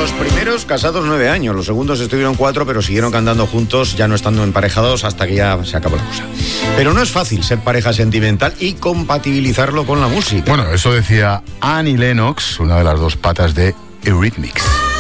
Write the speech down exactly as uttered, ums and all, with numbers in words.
Los primeros casados nueve años, los segundos estuvieron cuatro, pero siguieron cantando juntos, ya no estando emparejados, hasta que ya se acabó la cosa. Pero no es fácil ser pareja sentimental y compatibilizarlo con la música. Bueno, eso decía Annie Lennox, una de las dos patas de Eurythmics.